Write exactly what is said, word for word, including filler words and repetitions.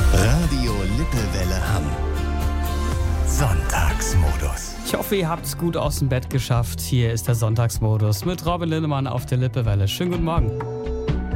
Radio Lippewelle Hamm. Sonntagsmodus. Ich hoffe, ihr habt es gut aus dem Bett geschafft. Hier ist der Sonntagsmodus mit Robin Lindemann auf der Lippewelle. Schönen guten Morgen.